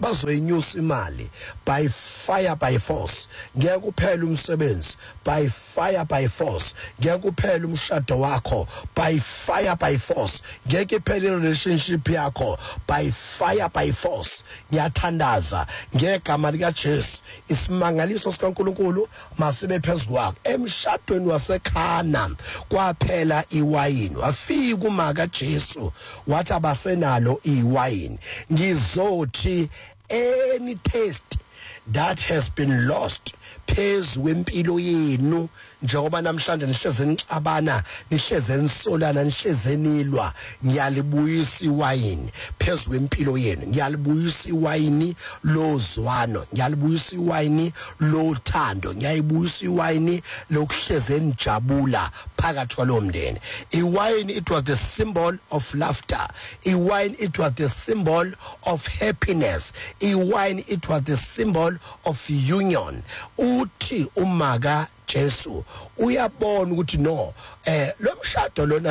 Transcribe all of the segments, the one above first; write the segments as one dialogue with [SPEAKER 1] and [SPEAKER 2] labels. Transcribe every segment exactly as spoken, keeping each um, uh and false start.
[SPEAKER 1] bazoyinyusa imali by fire by force. Ngeke kuphela umsebenzi by fire by force. Ngeke kuphela umshado wakho by fire by force. Ngeke kuphela relationship yakho by fire by force. Ngiyathandaza ngegama lika Jesu isimangaliso sikaNkulunkulu masibe phezulu kwakho. Emshadweni waseKhana kwaphela iwayini, wafika umaka Jesu wathi abasenalo iwayini. Ngizothi any taste that has been lost phezu kwempilo yenu, njengoba namhlanje nihleze nixabana, nihleze nisolana, nihleze nilwa, ngiyalibuyisa iwayini phezu kwempilo yenu. Ngiyalibuyisa iwayini lozwano, ngiyalibuyisa iwayini lothando, ngiyayibuyisa iwayini lokuhleze nijabula phakathi kwalo mndeni. Iwayini, it was the symbol of laughter. Iwayini, it was the symbol of happiness. Iwayini, it was the symbol of union. Uthi umaka Jesu uyabona ukuthi no eh lo mshado lona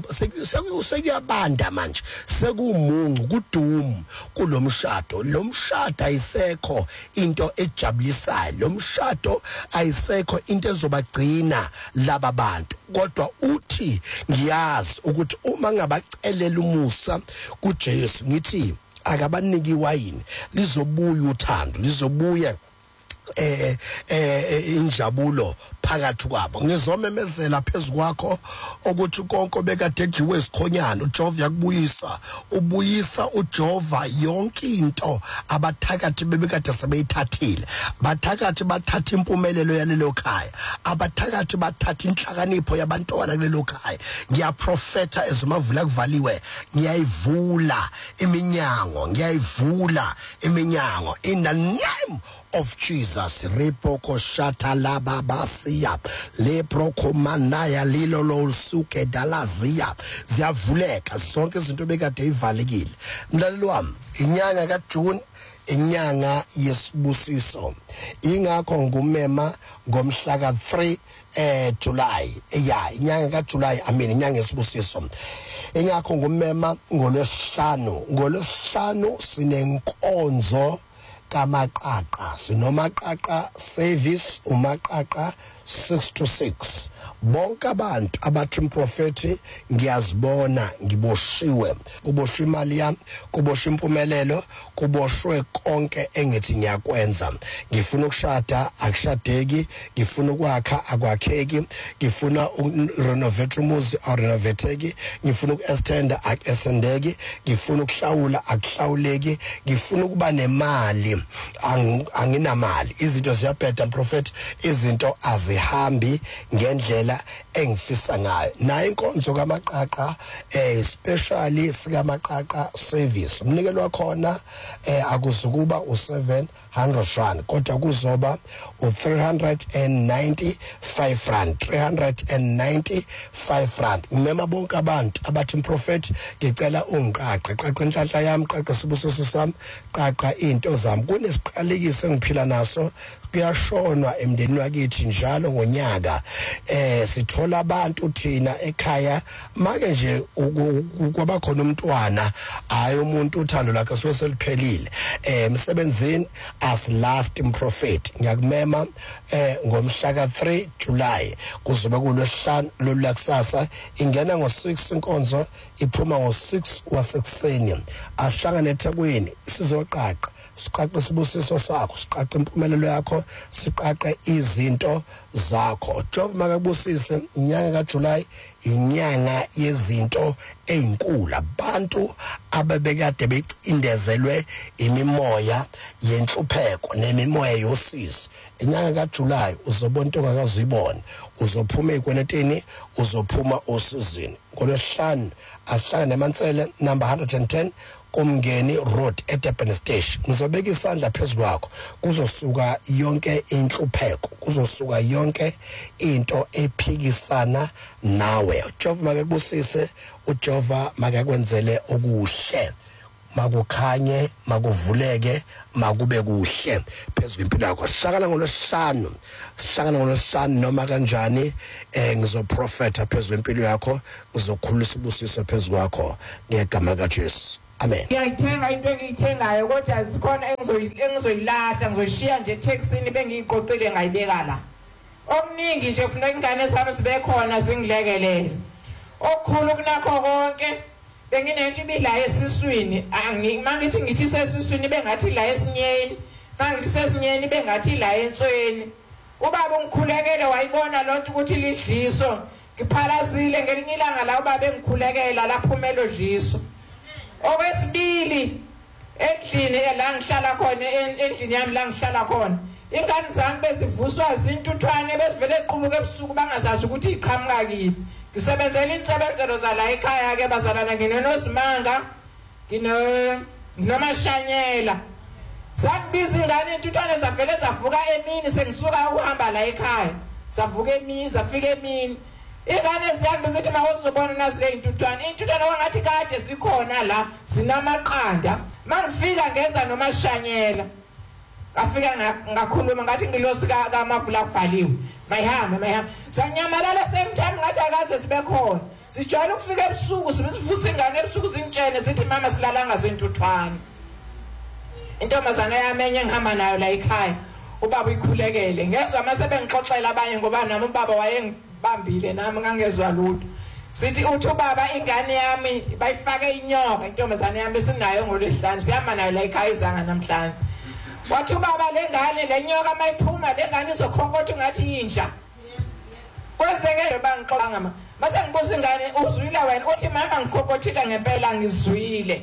[SPEAKER 1] sekuyabanda manje, sekumuncu kudumu kulo mshado. Lo mshado ayisekho into ejabulisayo, lo mshado ayisekho into ezobagcina laba bantu. Kodwa uthi ngiyazi ukuthi uma ngabacelela umusa kuJesu, ngithi akabaniki iwayini lizobuya uthando, lizobuya eh eh injabulo phakathi kwabo. Ngizomemezela phezulu kwakho ukuthi konke bekade edliwe isikhonyana uJehova yakubuyisa, ubuyisa uJehova yonke into abathakathi bebekade sebeyithathile. Abathakathi bathatha impumelelo yalelo khaya, abathakathi bathatha inhlakanipho yabantwana kulelo khaya. Ngiyaprofeta ezimavula kuvaliwe, ngiyayivula iminyango, ngiyayivula iminyango in the name of Jesus. Repoko shata la babasiya leproko manaya lilo lo suke dalazia ziyavuleka zonke izinto bekade ivalekile. Mlaleli wami, inyanga kaJune inyanga yesibusiso, ingakho ngumema ngomhla ka three eh July. Yeah, inyanga kaJuly, I mean inyanga yesibusiso. Ingakho ngumema ngolwesihlanu, ngolwesihlanu sinenkonzo kamaqaqa, sinomaqaqa service, umaqaqa six to six. Bonke abantu abathi umprofeti ngiyazibona ngiboshiwe, kuboshwe imali yami, kuboshwe impumelelo, kuboshwe konke engithi ngiyakwenza. Ngifuna ukushada akushadeki, ngifuna ukwakha akwakheki, ngifuna ukurenovate umuzi awurenovateki, ngifuna uku-extenda aku-extendeki, ngifuna ukuhlawula akuhlawuleki, ngifuna ukuba nemali anginamali. Izinto ziyabheda mprofeti, izinto azihambi ngendlela engifisa ngayo. Na inkonzo kamaqaqa eh especially sikamaqaqa service, umnikelo wakhona eh akuzukuba u seven hundred rand kodwa kuzoba u three hundred ninety-five rand, three hundred ninety-five rand. Umema bonke abantu abathi umprofeti ngicela ungiqaqe, qaqa inhlanhla yami, qaqa sibusiso sami, qaqa into zami. Kunesiqalekiso engiphila naso, kuyashonwa emndeni wakithi njalo ngonyaka. Eh sithola abantu thina ekhaya make nje kwaba khona umntwana, hayi umuntu uthando lakhe soseliphelile eh emsebenzini as last prophet. Ngiyakumema eh ngomhla ka three July kuzoba kulwesihlanu lolakusasa, ingena ngo six inkonzo, iphuma ngo six wasekuseni. Asihlangane eThekwini sizoqaqa, siqaqe sibusiso sakho, siqaqe impumelelo yakho, siqaqe izinto zakho. Jehova makakubusise. Inyanga kaJuly inyanga yezinto ezinkulu, abantu ababekade becindezelwe imimoya yenhlupheko nemimoya yosizi. Inyanga kaJuly uzobona into ongakazibona, uzophuma ekwenetini, uzophuma osizini. Ngolwesihlanu asihlangane eMansele number one hundred ten Kumngeni Road eDurban Station. Ngizobeka isandla phezulu kwakho, kuzosuka yonke inhlupheko, kuzosuka yonke into ephikisana nawe. uJehova makakubusise, uJehova makakwenzele okuhle, makukhanye, makuvuleke, makube kuhle phezulu impilo yakho. Sihlangana ngolwesihlanu, sihlangana ngolwesihlanu noma kanjani eh ngizoprofeta phezulu impilo yakho, ngizokhulisa ubusiso phezulu kwakho ngegama likaJesu. amen.
[SPEAKER 2] Ngiyayithenga into engiyithengayo kodwa zikhona engizoyilahla ngizoyishiya nje taxini bengiyiqoqile ngayibeka la. Okuningi nje ufuna ingane zami sibe khona zingilekelele. Okukhulu kunakho konke benginento ibila esiswini mangithi ngithi sesiswini bengathi la esinyeni mangithi sesinyeni bengathi la entsweni. Ubaba ungikhulekele wayibona lonto ukuthi lidliso ngiphalazile ngelinye ilanga la ubaba engikhulekela laphumela odliso. Okwesibili endlini la ngihlala khona endlini yami la ngihlala khona ingane zami bezivuswa zintuthwane bezivele eqhumuka ebusuku bangazazi ukuthi iqhamuka kipi. Ngisebenzela insebenzelo zala ekhaya ke bazalana nginenozimanga ngino nomashanyela. Sakubiza ingane intuthwane zavele zavuka emini sengisuka ukuhamba la ekhaya. Zavuka emini zafika emini. Ingane ziyakubiza ukuthi mawuzobona nazi le intuthwane. Intuthwane wangathi kade sikhona la sinamaqanda. Mangifika ngeza nomashanyela. Afika ngakhuluma ngathi ngilosi kaMavula kuvaliwe. Mayihamba mayihamba. Sanyamalala same time ngathi akaze sibe khona. Sijwayele ukufika ebusuku sivusa ingane ebusuku zingitshene sithi mama silalanga zentuthwane. Intombazana yami enye ngihamba nayo la ekhaya ubaba uyikhulekele ngezwe mase bengixoxela abanye ngoba nami ubaba wayengibambile nami ngangezwa lutho. Sithi uthi ubaba ingane yami bayifake inyoka intombazana yami sinayo ngolesihlanu sihamba nayo la ekhaya izanga namhlanje. Wathi ubaba lengane lenyoka mayiphuma lengane izokhonkotha ngathi inja. Kwenzeke bangixoxa ma mase ngibuza ingane uzwile wena uthi mama ngikhokothile ngempela ngizwile.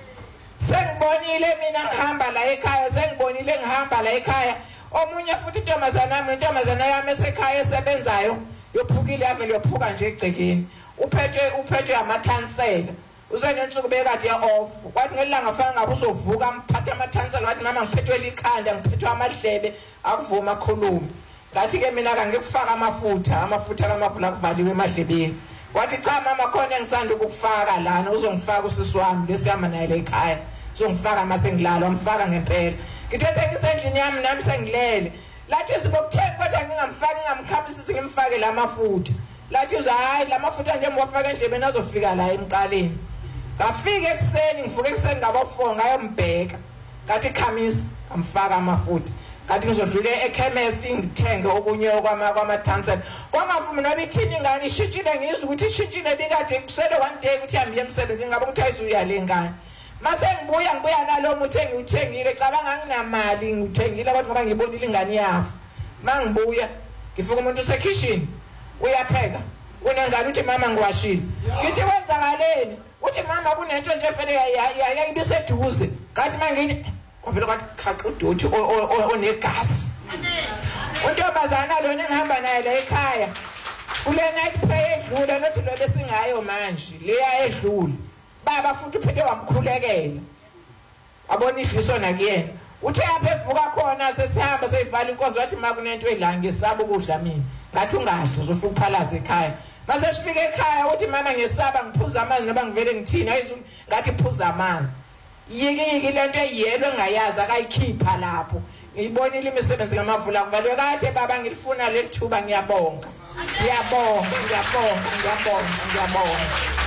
[SPEAKER 2] Sengibonile mina ngihamba la ekhaya sengibonile ngihamba la ekhaya omunye futhi intombazana yami intombazana yami esekhaya esebenzayo yophukile yavele yophuka nje egcekeni uphethwe uphethwe amathansela usenensuku bekade ya off kwathi ngelanga fana ngabe uzovuka amphatha amathansela wathi mama ngiphethwe likhanda ngiphethwe amadlebe akuvuma khuluma ngathi ke mina kangikufaka amafutha amafutha kaMavula kuvaliwe emadlebeni. Wathi cha mama khona engisanda ukufaka lana uzongifaka usisi wami lesiyama naye la ekhaya uzongifaka mase ngilala wamfaka ngempela. Ngithe sengisendlini yami nami sengilele lathi sibokuthenga kodwa ngingamfaki ngingamkhambisa sithi ngimfake la mafutha. Lathi uza hayi la mafutha nje ngwafaka endlebeni azofika la emqaleni. Ngafika ekseni ngivuka ekseni ngabo four ngayombheka ngathi khamisa amfaka amafutha. Ngathi ngizodlule ekhemesi ngithenge okunye okwama kwamathansela kwangavumi noba ithini ingane ishitshile ngizwe ukuthi ishitshile bikade kusele one day ukuthi ihambile emsebenzini ngabe ukuthi ayizuya le ngane. Mase ngibuya ngibuya nalo muthi engiuthengile cabanga nginamali ngithengile kodwa ngoba ngibonile ingane yafa. Mangibuya ngifuka umuntu usekitchen uyapheka unengane uthi mama ngiwashile. Ngithi kwenzakaleni uthi mama kunento nje vele yayibiseduze kanti mangithi kwavela kwathi khaxa udothi onegas. Untombazana lona engihamba naye la ekhaya ule night prayer edlule nothi lo besingayo manje leya edlule baba futhi uphethe wamkhulekela abona idliso nakuyena uthe yapha evuka khona sesihamba seyivala inkonzo wathi makunento edla ngesaba ukudla mina ngathi ungadli uzofuka uphalaza ekhaya. Mase sifike ekhaya uthi mama ngesaba ngiphuza amanzi ngoba ngivele ngithina ayizu ngathi phuza amanzi. Yiki lento eyelo engayazi akayikhipha lapho ngiyibonile imisebenzi kaMavula kuvaliwe kade baba ngilifuna le thuba ngiyabonga ngiyabonga ngiyabonga ngiyabonga ngiyabonga.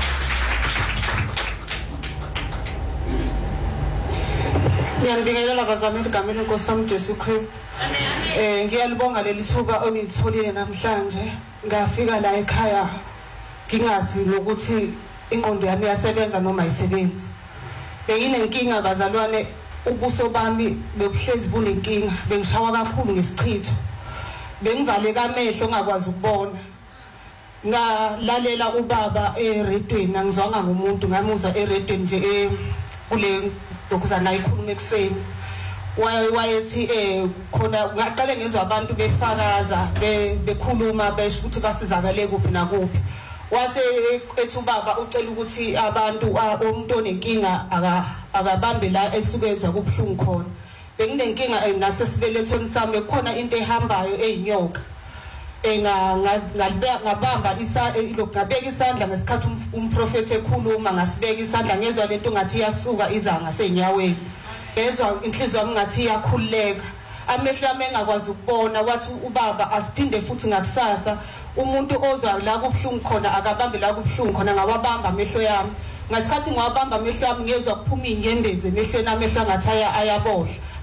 [SPEAKER 3] Ngiyabingelela bazalwane egameni lenkosi yami Jesu Kristu. Eh ngiyalibonga leli thuba ongilitholile namhlanje ngafika la ekhaya ngingazi lokuthi ingqondo yami yasebenza noma ayisebenzi. Benginenkinga bazalwane ubuso bami bebuhlezi bunenkinga bengishawa kakhulu ngesichitho bengivaleka amehlo ngakwazi ukubona ngalalela ubaba eredweni angizwanga ngomuntu ngamuzwa eredweni nje kule lokuzana ikhuluma ekseni wayethi eh khona ngaqale ngizwa abantu befakaza bekhuluma besho ukuthi basizakale kuphi nakuphi wase ethi ubaba ucela ukuthi abantu umuntu onenkinga akabambe la esukeza kubhlungu khona benginenkinga nasesibelethweni sami khona into ehambayo eyinyoka enga ngabamba isa ngabeka isandla ngesikhathi umprofeti ekhuluma ngasibeka isandla ngezwe lento ngathi iyasuka iza ngasenyaweni ngezwe inhliziyo yami ngathi iyakhuleka amehlo ami engakwazi ukubona wathi ubaba asiphinde futhi ngakusasa umuntu ozwa la kubhlungu khona akabambe la kubhlungu khona ngawabamba amehlo yami ngasikhathi ngiwabamba amehlo ami ngezwa kuphuma inyembezi emehlweni amehlo angathi ayaboshwa